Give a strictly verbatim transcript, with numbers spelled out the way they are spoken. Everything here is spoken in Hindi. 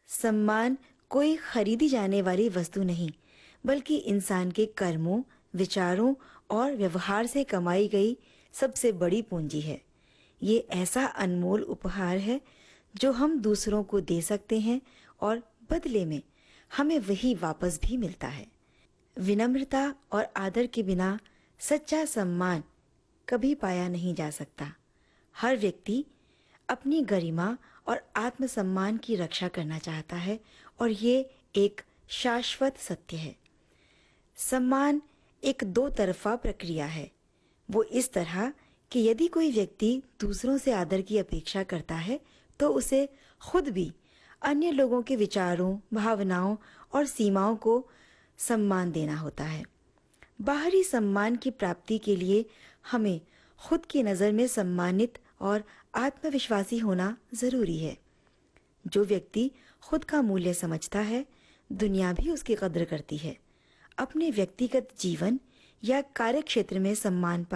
सम्मान कोई खरीदी जाने वाली वस्तु नहीं, बल्कि इंसान के कर्मों, विचारों और व्यवहार से कमाई गई सबसे बड़ी पूंजी है। ये ऐसा अनमोल उपहार है जो हम दूसरों को दे सकते हैं और बदले में हमें वही वापस भी मिलता है। विनम्रता और आदर के बिना सच्चा सम्मान कभी पाया नहीं जा सकता। हर व्यक्ति अपनी गरिमा और आत्मसम्मान की रक्षा करना चाहता है और ये एक शाश्वत सत्य है। सम्मान एक दो तरफा प्रक्रिया है। वो इस तरह कि यदि कोई व्यक्ति दूसरों से आदर की अपेक्षा करता है तो उसे खुद भी अन्य लोगों के विचारों, भावनाओं और सीमाओं को सम्मान देना होता है। बाहरी सम्मान की प्राप्ति के लिए हमें खुद की नज़र में सम्मानित और आत्मविश्वासी होना जरूरी है। जो व्यक्ति खुद का मूल्य समझता है, दुनिया भी उसकी कद्र करती है। अपने व्यक्तिगत जीवन या कार्यक्षेत्र में सम्मान